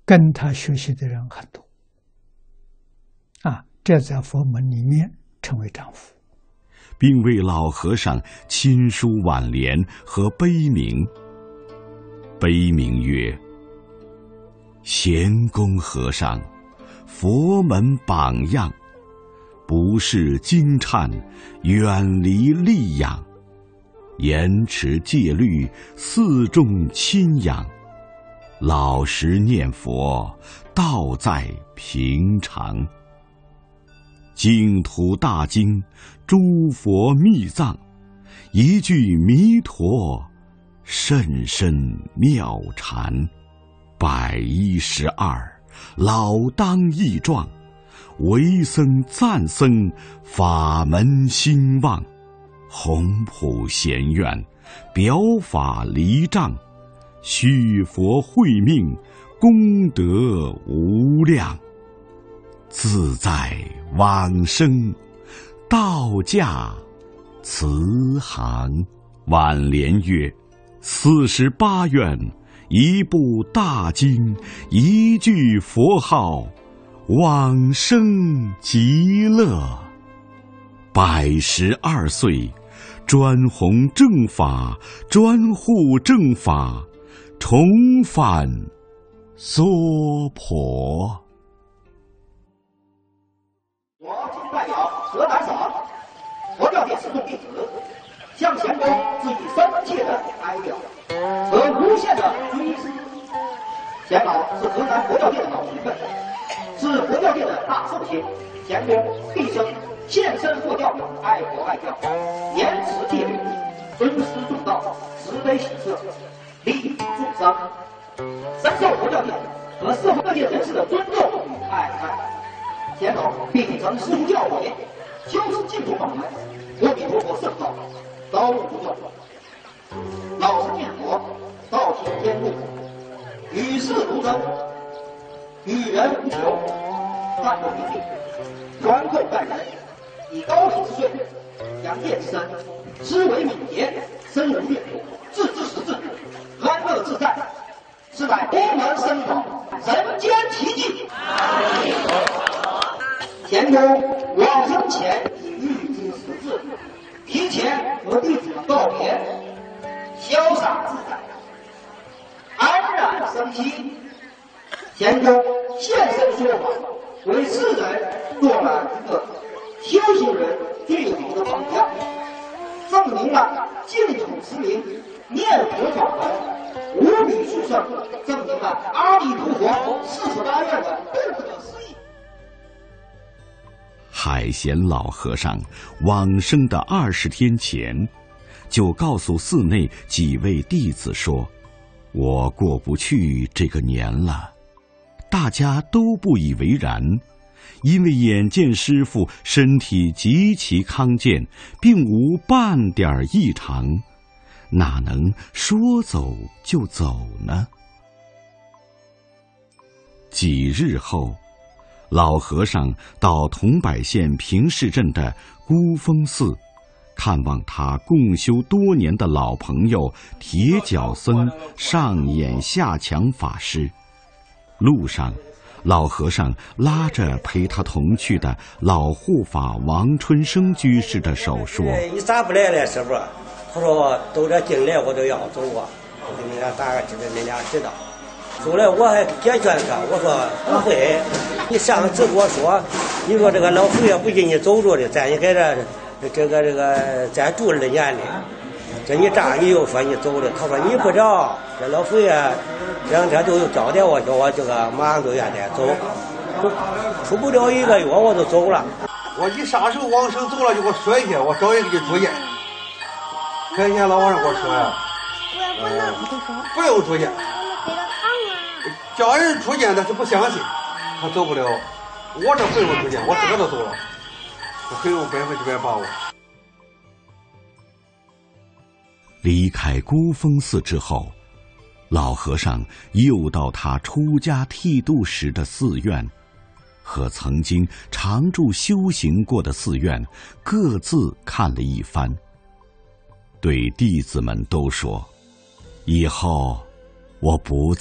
跟他学习的人很多这在佛门里面称为丈夫， 并为老和尚亲书挽联和碑铭。碑铭曰：贤公和尚，佛门榜样，不识经忏，远离戾养，严持戒律，四众亲仰，老实念佛，道在平常。净土大经，诸佛密藏，一句弥陀，甚深妙禅。112，老当益壮，为僧赞僧，法门兴旺。宏普贤愿，表法离障，续佛慧命，功德无量。自在往生，道驾慈航。挽联曰：48愿，一部大经，一句佛号，往生极乐。112岁，专弘正法，专护正法，重返娑婆。 我今代表河南省佛教界四众弟子，向贤公致以深切的哀悼和无限的追思。贤老是河南佛教界的老前辈，是佛教界的大寿星。贤公毕生献身佛教，爱国爱教，严持戒律，尊师重道，慈悲喜舍，利益众生，深受佛教界和社会各界人士的尊重与爱戴。贤老秉承师父教诲，修持净土法门，阿弥陀佛圣道，高度不断，老实念佛，道行坚固，与世无争，与人无求，淡泊平静，宽厚待人，以高品之水，扬业之身，思维敏捷，身如月，志之实质，安乐自在，是乃佛门僧宝，人间奇迹。贤公往生前已预知时至，提前和弟子们告别，潇洒自在，安然生息。贤公现身说法，为世人做了一个修行人最好的榜样，证明了净土持名、念佛法门无比殊胜，证明了阿弥陀佛48愿的不可思议。 海贤老和尚往生的20天前，就告诉寺内几位弟子说：“我过不去这个年了。”大家都不以为然，因为眼见师父身体极其康健，并无半点异常，哪能说走就走呢？几日后，老和尚到桐柏县平市镇的孤峰寺，看望他共修多年的老朋友铁脚僧上演下强法师。路上，老和尚拉着陪他同去的老护法王春生居士的手说：“ 你咋不来了，师傅？”他说：“都这进来我都要走啊，我给你俩打个知道，你俩知道。”后来我还解劝他，我说不会，你上次给我说，你说这个老佛爷不进你走着的，在你在这个再住2年的，这你这样你又说你走了，他说你不知道，这老佛爷2天就交代我，叫我这个马上就愿再走，出不了1个月我就走了。 我你啥时候往生走了就给我说一下，我找人给你住院。前天老和尚给我说呀，不用住院。叫人出见，但是不相信，他走不了。我这不用出见，我自个都走了，我很有100%把握。 离开孤峰寺之后，老和尚又到他出家剃度时的寺院，和曾经常住修行过的寺院各自看了一番，对弟子们都说：“以后我不